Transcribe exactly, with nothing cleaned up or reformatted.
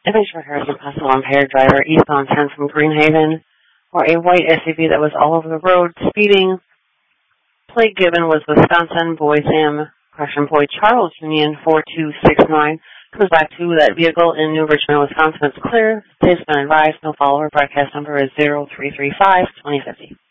Image for Harrison Possible impaired driver eastbound turn from Greenhaven, or a white S U V that was all over the road speeding. Plate given was Wisconsin, Boy Sam, Caution Boy Charles Union four two six nine. Comes back to that vehicle in New Richmond, Wisconsin. It's clear. Today's been advised. No follower. Broadcast number is zero three three five, twenty fifty.